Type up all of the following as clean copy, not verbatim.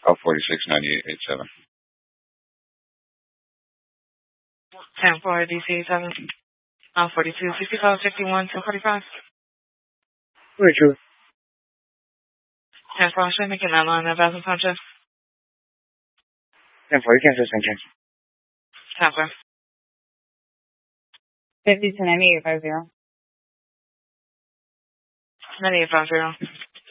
Oh, 469887. 10-4, DC 7. 42, 65, 51, 245. Richard. 10-4, should I make it 9 line, that bathroom punch up? 10-4, you can't just send 10-4. 50 to 9850. 9850.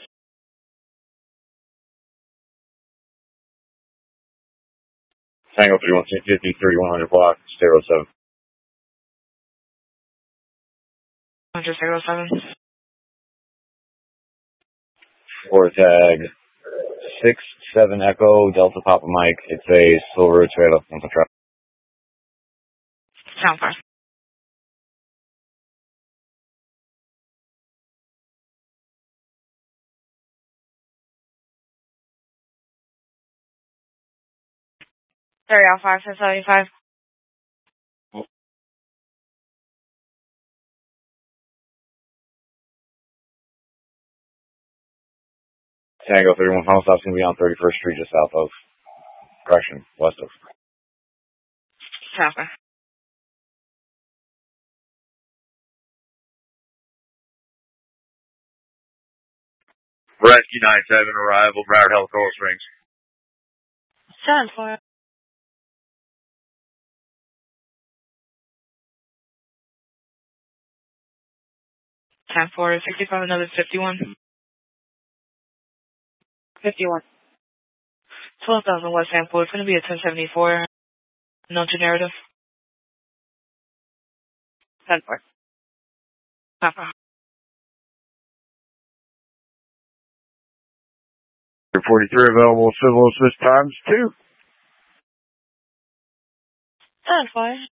Tango 3150, 3100 block, 07. 107. Florida tag 67 Echo, Delta Papa Mike. It's a silver trailer on the truck. 10-4. Alpha 575. Tango 31 final stop's going to be on 31st Street, just south of. Correction, west of. 10-4. Rescue 97, arrival, Broward Health, Coral Springs. 10-4. 10-4, 65, another 51. 51. 12,000 West Sample. It's going to be a 1074. No generative. 10-4. 10-4. 43 available civil assist times 2. 10-4.